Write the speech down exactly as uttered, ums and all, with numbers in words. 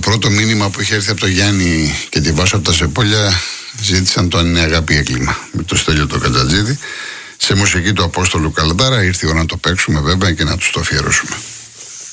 πρώτο μήνυμα που είχε έρθει από το Γιάννη και τη Βάσο από τα Σεπόλια, ζήτησαν το «Αν είναι αγάπη έγκλημα» με το Στέλιο το Κατζατζίδη. Σε μουσική του Απόστολου Καλδάρα, ήρθε η ώρα να το παίξουμε βέβαια και να τους το αφιερώσουμε.